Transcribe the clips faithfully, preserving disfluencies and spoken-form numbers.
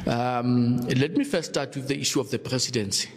Um, let me first start with the issue of the presidency.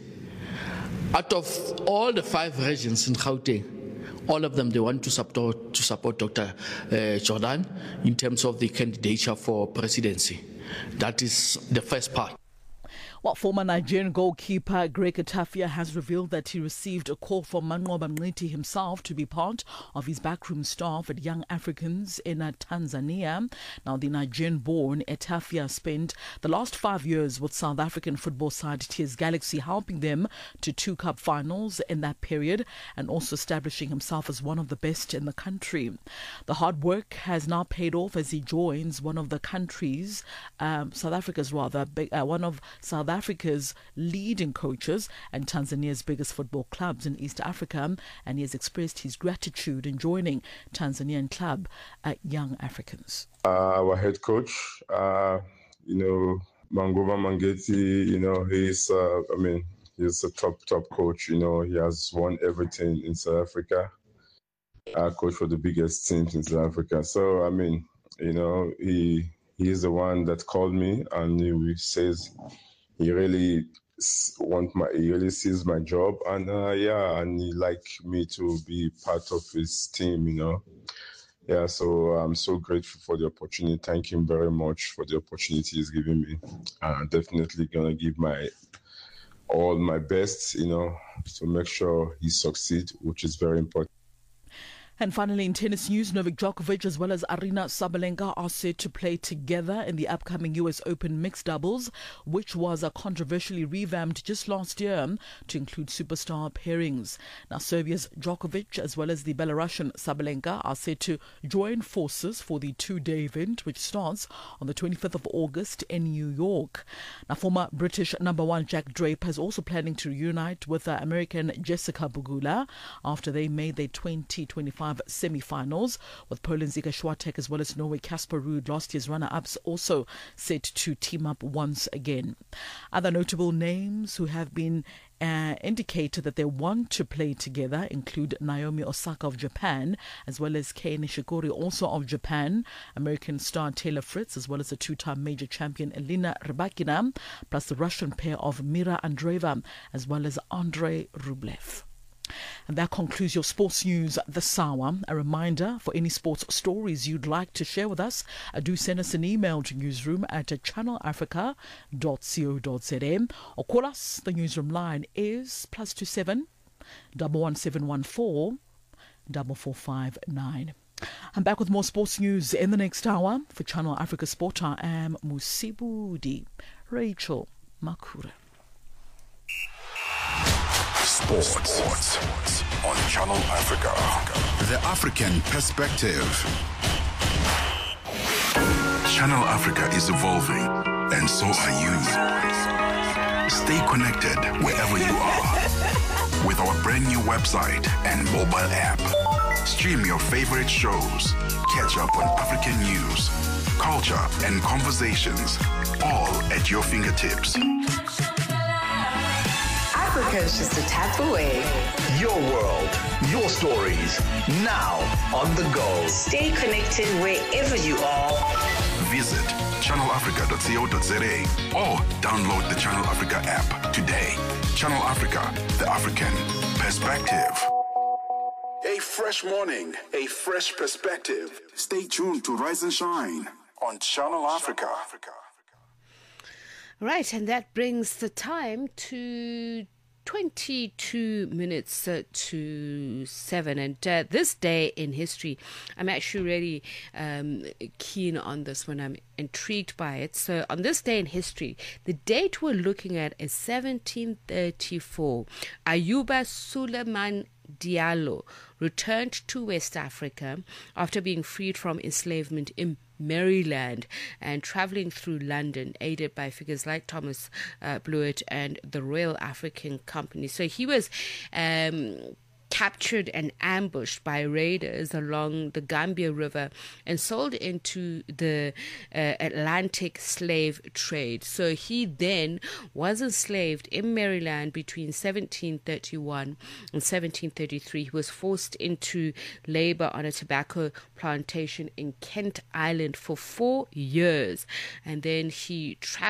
Out of all the five regions in Gauteng, all of them, they want to support, to support Doctor Uh, Jordan in terms of the candidature for presidency. That is the first part. Well, former Nigerian goalkeeper Greg Atafia has revealed that he received a call from Manqoba Mngqithi himself to be part of his backroom staff at Young Africans in uh, Tanzania. Now, the Nigerian-born Atafia spent the last five years with South African football side T S Galaxy, helping them to two cup finals in that period and also establishing himself as one of the best in the country. The hard work has now paid off as he joins one of the country's, um, South Africa's rather, big, uh, one of South Africa's leading coaches and Tanzania's biggest football clubs in East Africa, and he has expressed his gratitude in joining Tanzanian club at Young Africans. Uh, our head coach, uh, you know, Manqoba Mngqithi, you know, he's, uh, I mean, he's a top, top coach. You know, he has won everything in South Africa. Uh, coach for the biggest teams in South Africa. So, I mean, you know, he he is the one that called me, and he says he really want my, he really sees my job, and uh, yeah, and he like me to be part of his team, you know. Yeah, so I'm so grateful for the opportunity. Thank him very much for the opportunity he's giving me. I'm definitely gonna give my all my best, you know, to make sure he succeeds, which is very important. And finally, in tennis news, Novak Djokovic as well as Aryna Sabalenka are set to play together in the upcoming U S Open mixed doubles, which was uh, controversially revamped just last year to include superstar pairings. Now, Serbia's Djokovic as well as the Belarusian Sabalenka are set to join forces for the two-day event, which starts on the twenty-fifth of August in New York. Now, former British number one Jack Draper is also planning to reunite with uh, American Jessica Pegula after they made their twenty twenty-five semi-finals, with Poland's Iga Świątek as well as Norway Casper Ruud, last year's runner-ups, also set to team up once again. Other notable names who have been uh, indicated that they want to play together include Naomi Osaka of Japan as well as Kei Nishikori, also of Japan, American star Taylor Fritz as well as the two-time major champion Elena Rybakina, plus the Russian pair of Mira Andreeva as well as Andrei Rublev. And that concludes your sports news this hour. A reminder, for any sports stories you'd like to share with us, uh, do send us an email to newsroom at uh, channel africa dot co dot za or call us. The newsroom line is plus two seven double one seven one four double four five nine. I'm back with more sports news in the next hour. For Channel Africa Sport, I am Musibudi Rachel Makura. Sports. Sports on Channel Africa. The African perspective. Channel Africa is evolving, and so are you. Stay connected wherever you are with our brand new website and mobile app. Stream your favorite shows. Catch up on African news, culture, and conversations, all at your fingertips. Africa is just a tap away. Your world, your stories, now on the go. Stay connected wherever you are. Visit channel africa dot co dot za or download the Channel Africa app today. Channel Africa, the African perspective. A fresh morning, a fresh perspective. Stay tuned to Rise and Shine on Channel Africa. Right, and that brings the time to twenty-two minutes uh, to seven. And uh, this day in history, I'm actually really um, keen on this one. I'm intrigued by it. So on this day in history, the date we're looking at is seventeen thirty-four. Ayuba Suleiman Diallo returned to West Africa after being freed from enslavement in Maryland and traveling through London, aided by figures like Thomas uh, Blewett and the Royal African Company. So he was um, captured and ambushed by raiders along the Gambia River and sold into the uh, Atlantic slave trade. So he then was enslaved in Maryland between seventeen thirty-one and seventeen thirty-three. He was forced into labor on a tobacco plantation in Kent Island for four years, and then he traveled